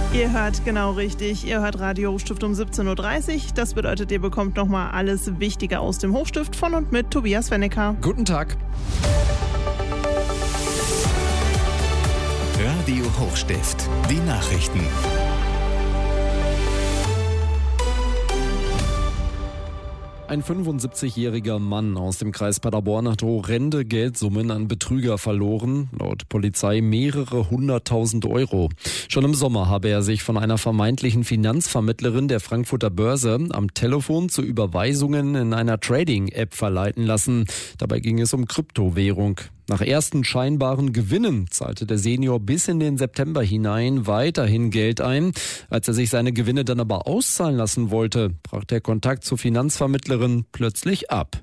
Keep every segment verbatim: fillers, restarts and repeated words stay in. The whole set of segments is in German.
Ihr hört genau richtig. Ihr hört Radio Hochstift um siebzehn Uhr dreißig. Das bedeutet, ihr bekommt nochmal alles Wichtige aus dem Hochstift von und mit Tobias Wennecker. Guten Tag. Radio Hochstift. Die Nachrichten. Ein fünfundsiebzigjähriger Mann aus dem Kreis Paderborn hat horrende Geldsummen an Betrüger verloren. Laut Polizei mehrere hunderttausend Euro. Schon im Sommer habe er sich von einer vermeintlichen Finanzvermittlerin der Frankfurter Börse am Telefon zu Überweisungen in einer Trading-App verleiten lassen. Dabei ging es um Kryptowährung. Nach ersten scheinbaren Gewinnen zahlte der Senior bis in den September hinein weiterhin Geld ein. Als er sich seine Gewinne dann aber auszahlen lassen wollte, brach der Kontakt zur Finanzvermittlerin plötzlich ab.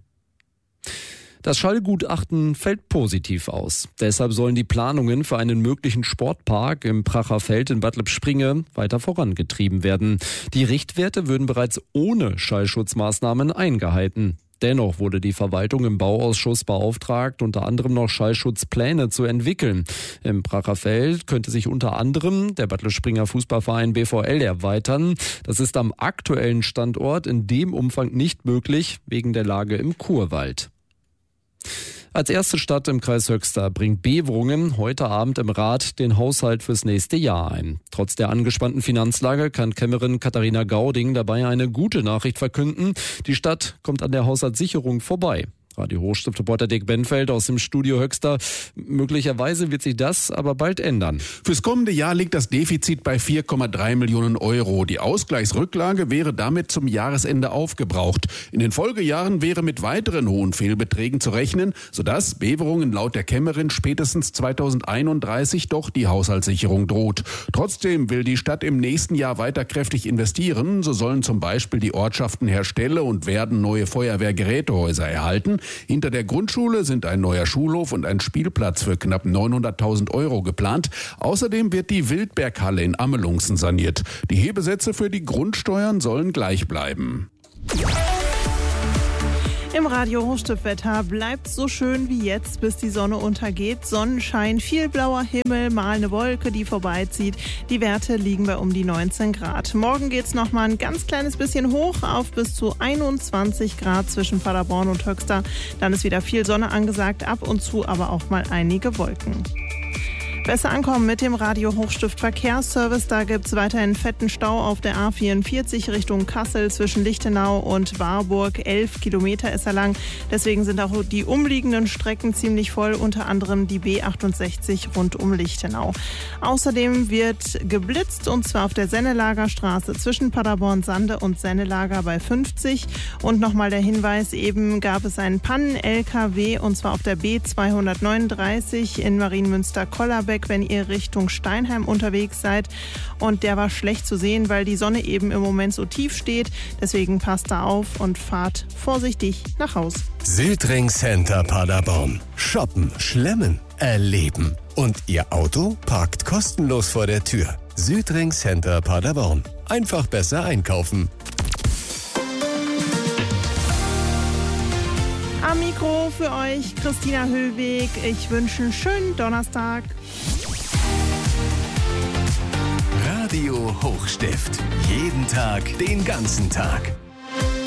Das Schallgutachten fällt positiv aus. Deshalb sollen die Planungen für einen möglichen Sportpark im Pracher Feld in Bad Lippspringe weiter vorangetrieben werden. Die Richtwerte würden bereits ohne Schallschutzmaßnahmen eingehalten. Dennoch wurde die Verwaltung im Bauausschuss beauftragt, unter anderem noch Schallschutzpläne zu entwickeln. Im Pracher Feld könnte sich unter anderem der Bad Lippspringer Fußballverein B V L erweitern. Das ist am aktuellen Standort in dem Umfang nicht möglich, wegen der Lage im Kurwald. Als erste Stadt im Kreis Höxter bringt Beverungen heute Abend im Rat den Haushalt fürs nächste Jahr ein. Trotz der angespannten Finanzlage kann Kämmerin Katharina Gauding dabei eine gute Nachricht verkünden. Die Stadt kommt an der Haushaltssicherung vorbei. Radio Hochstift-Reporter Dick Benfeld aus dem Studio Höxter. Möglicherweise wird sich das aber bald ändern. Fürs kommende Jahr liegt das Defizit bei vier Komma drei Millionen Euro. Die Ausgleichsrücklage wäre damit zum Jahresende aufgebraucht. In den Folgejahren wäre mit weiteren hohen Fehlbeträgen zu rechnen, sodass Beverungen laut der Kämmerin spätestens zweitausendeinunddreißig doch die Haushaltssicherung droht. Trotzdem will die Stadt im nächsten Jahr weiter kräftig investieren. So sollen zum Beispiel die Ortschaften Herstelle und Werden neue Feuerwehrgerätehäuser erhalten. Hinter der Grundschule sind ein neuer Schulhof und ein Spielplatz für knapp neunhunderttausend Euro geplant. Außerdem wird die Wildberghalle in Amelungsen saniert. Die Hebesätze für die Grundsteuern sollen gleich bleiben. Im Radio Hochstift-Wetter bleibt so schön wie jetzt, bis die Sonne untergeht. Sonnenschein, viel blauer Himmel, mal eine Wolke, die vorbeizieht. Die Werte liegen bei um die neunzehn Grad. Morgen geht's noch mal ein ganz kleines bisschen hoch auf bis zu einundzwanzig Grad zwischen Paderborn und Höxter. Dann ist wieder viel Sonne angesagt, ab und zu aber auch mal einige Wolken. Besser ankommen mit dem Radio Hochstift Verkehrsservice. Da gibt's weiterhin fetten Stau auf der A vierundvierzig Richtung Kassel zwischen Lichtenau und Warburg. Elf Kilometer ist er lang. Deswegen sind auch die umliegenden Strecken ziemlich voll, unter anderem die B achtundsechzig rund um Lichtenau. Außerdem wird geblitzt, und zwar auf der Sennelager Straße zwischen Paderborn-Sande und Sennelager bei fünfzig. Und nochmal der Hinweis, eben gab es einen Pannen-L K W, und zwar auf der B zweihundertneununddreißig in Marienmünster-Kollerbeck, wenn ihr Richtung Steinheim unterwegs seid. Und der war schlecht zu sehen, weil die Sonne eben im Moment so tief steht. Deswegen passt da auf und fahrt vorsichtig nach Haus. Südring Center Paderborn. Shoppen, schlemmen, erleben. Und Ihr Auto parkt kostenlos vor der Tür. Südring Center Paderborn. Einfach besser einkaufen. Am Mikro für euch Christina Höllweg. Ich wünsche einen schönen Donnerstag. Radio Hochstift. Jeden Tag, den ganzen Tag.